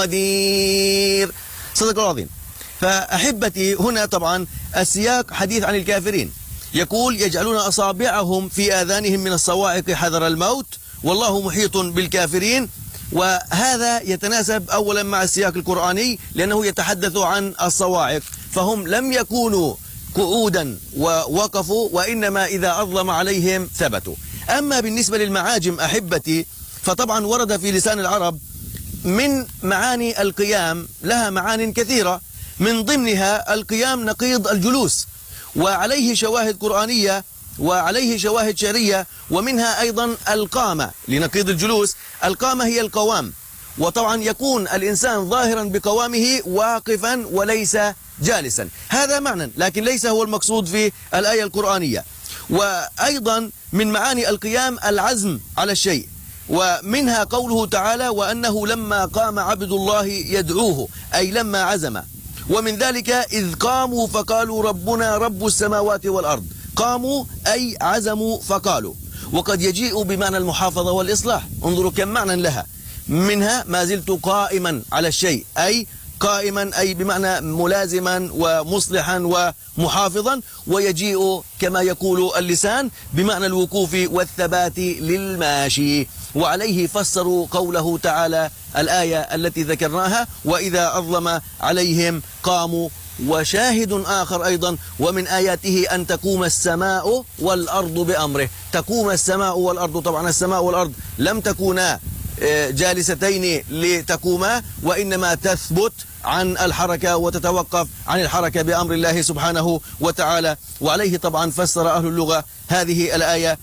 قدير. صدق الله العظيم. فأحبتي هنا طبعا السياق حديث عن الكافرين، يقول يجعلون أصابعهم في آذانهم من الصواعق حذر الموت والله محيط بالكافرين. وهذا يتناسب أولا مع السياق القرآني لأنه يتحدث عن الصواعق، فهم لم يكونوا قعودا ووقفوا، وإنما إذا أظلم عليهم ثبتوا. أما بالنسبة للمعاجم أحبتي فطبعا ورد في لسان العرب من معاني القيام لها معان كثيرة، من ضمنها القيام نقيض الجلوس، وعليه شواهد قرآنية وعليه شواهد شرعية، ومنها أيضا القامة لنقيض الجلوس. القامة هي القوام، وطبعا يكون الإنسان ظاهرا بقوامه واقفا وليس جالسا، هذا معنى لكن ليس هو المقصود في الآية القرآنية. وأيضا من معاني القيام العزم على الشيء، ومنها قوله تعالى وأنه لما قام عبد الله يدعوه، أي لما عزم. ومن ذلك إذ قاموا فقالوا ربنا رب السماوات والأرض، قاموا أي عزموا فقالوا. وقد يجيء بمعنى المحافظة والإصلاح، انظروا كم معنى لها، منها ما زلت قائما على الشيء، أي قائما أي بمعنى ملازما ومصلحا ومحافظا. ويجيء كما يقول اللسان بمعنى الوقوف والثبات للماشي. وعليه فسروا قوله تعالى الآية التي ذكرناها وإذا أظلم عليهم قاموا. وشاهد آخر أيضا ومن آياته أن تقوم السماء والأرض بأمره. تقوم السماء والأرض، طبعا السماء والأرض لم تكونا جالستين لتقوما، وإنما تثبت عن الحركة وتتوقف عن الحركة بأمر الله سبحانه وتعالى. وعليه طبعا فسر أهل اللغة هذه الآية،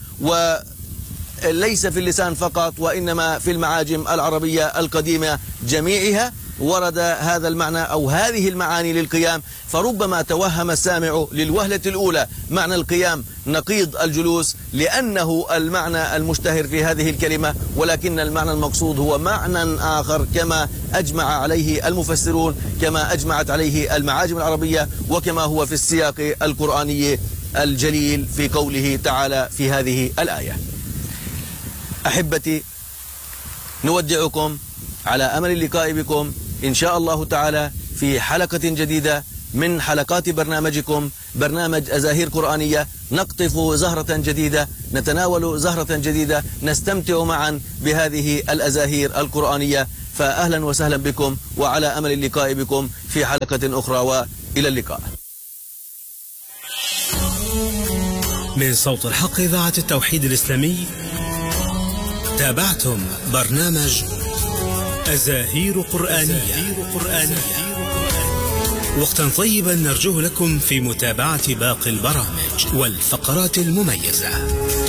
وليس في اللسان فقط وإنما في المعاجم العربية القديمة جميعها ورد هذا المعنى أو هذه المعاني للقيام. فربما توهم السامع للوهلة الأولى معنى القيام نقيض الجلوس لأنه المعنى المشتهر في هذه الكلمة، ولكن المعنى المقصود هو معنى آخر كما أجمع عليه المفسرون، كما أجمعت عليه المعاجم العربية، وكما هو في السياق القرآني الجليل في قوله تعالى في هذه الآية. أحبتي نودعكم على أمل اللقاء بكم إن شاء الله تعالى في حلقة جديدة من حلقات برنامجكم، برنامج أزاهير قرآنية. نقطف زهرة جديدة، نتناول زهرة جديدة، نستمتع معا بهذه الأزاهير القرآنية. فأهلا وسهلا بكم، وعلى أمل اللقاء بكم في حلقة أخرى، وإلى اللقاء. من صوت الحق إذاعة التوحيد الإسلامي، تابعتم برنامج أزاهير قرآنية. وقتا طيبا نرجوه لكم في متابعة باقي البرامج والفقرات المميزة.